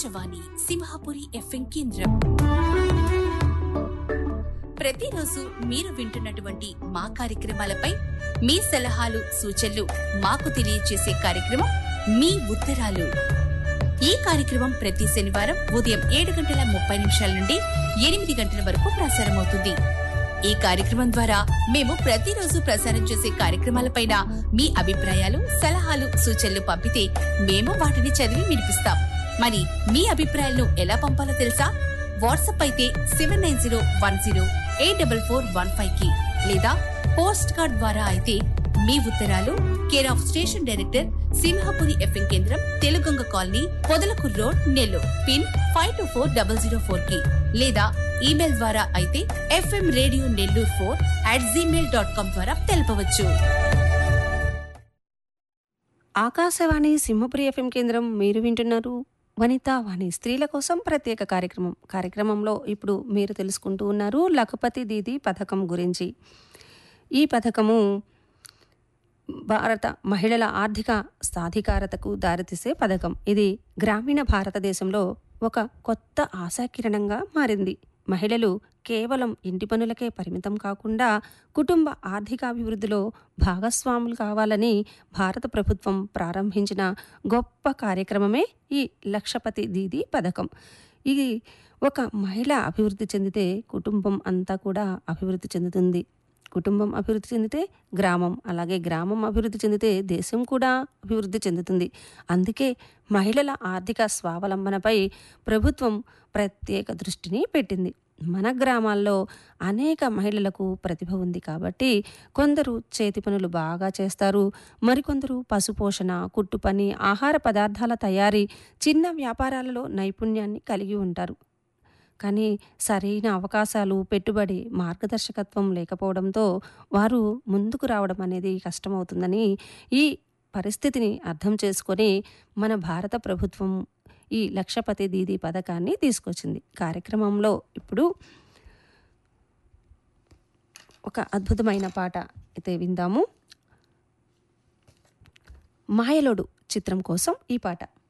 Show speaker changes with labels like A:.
A: Akashvani Simhapuri FM కేంద్రం. ప్రతిరోజు మీరు వింటున్నటువంటి మా కార్యక్రమాలపై మీ సలహాలు సూచనలు మాకు తెలియజేసే కార్యక్రమం మీ ఉత్తరాలు. ఈ కార్యక్రమం ప్రతి శనివారం ఉదయం 7:30 నుండి 8 గంటల వరకు ప్రసారమవుతుంది. ఈ కార్యక్రమం ద్వారా మేము ప్రతిరోజు ప్రసారం చేసే కార్యక్రమాలపైన మీ అభిప్రాయాలు సలహాలు సూచనలు పంపితే మేము వాటిని చదివి వినిపిస్తాం. మరి మీ అభిప్రాయాలను ఎలా పంపాలో తెలుసా? వాట్సాప్ అయితే 7901084415 కి లేదా పోస్ట్ కార్డ్ ద్వారా అయితే మీ ఉత్తరాలు care of station director Simhapuri FM కేంద్రం, తెలుగొంగ colony, Podalakuru road, Nellore pin 524004 కి లేదా ఈమెయిల్ ద్వారా అయితే fmradionellore4@gmail.com ద్వారా తెలపవచ్చు.
B: ఆకాశవాణి సింహపురి ఎఫ్ఎం కేంద్రం. మీరు వింటున్నారు వనితా వాణి, స్త్రీల కోసం ప్రత్యేక కార్యక్రమంలో ఇప్పుడు మీరు తెలుసుకుంటూ ఉన్నారు లఖపతి దీదీ పథకం గురించి. ఈ పథకము భారత మహిళల ఆర్థిక సాధికారతకు దారితీసే పథకం. ఇది గ్రామీణ భారతదేశంలో ఒక కొత్త ఆశాకిరణంగా మారింది. మహిళలు కేవలం ఇంటి పనులకే పరిమితం కాకుండా కుటుంబ ఆర్థికాభివృద్ధిలో భాగస్వాములు కావాలని భారత ప్రభుత్వం ప్రారంభించిన గొప్ప కార్యక్రమమే ఈ లక్షపతి దీదీ పథకం. ఇది ఒక మహిళ అభివృద్ధి చెందితే కుటుంబం అంతా కూడా అభివృద్ధి చెందుతుంది. కుటుంబం అభివృద్ధి చెందితే గ్రామం, అలాగే గ్రామం అభివృద్ధి చెందితే దేశం కూడా అభివృద్ధి చెందుతుంది. అందుకే మహిళల ఆర్థిక స్వావలంబనపై ప్రభుత్వం ప్రత్యేక దృష్టిని పెట్టింది. మన గ్రామాల్లో అనేక మహిళలకు ప్రతిభ ఉంది కాబట్టి కొందరు చేతి పనులు బాగా చేస్తారు, మరికొందరు పశుపోషణ, కుట్టు పని, ఆహార పదార్థాల తయారీ, చిన్న వ్యాపారాలలో నైపుణ్యాన్ని కలిగి ఉంటారు. కానీ సరైన అవకాశాలు, పెట్టుబడి, మార్గదర్శకత్వం లేకపోవడంతో వారు ముందుకు రావడం అనేది కష్టమవుతుందని ఈ పరిస్థితిని అర్థం చేసుకొని మన భారత ప్రభుత్వం ఈ లక్షపతి దీదీ పథకాన్ని తీసుకొచ్చింది. కార్యక్రమంలో ఇప్పుడు ఒక అద్భుతమైన పాట అయితే విందాము. మాయలోడు చిత్రం కోసం ఈ పాట.